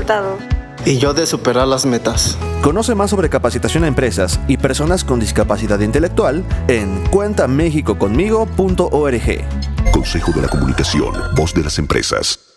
resultado. Y yo de superar las metas. Conoce más sobre capacitación a empresas y personas con discapacidad intelectual en cuentamexicoconmigo.org. Consejo de la Comunicación, voz de las empresas.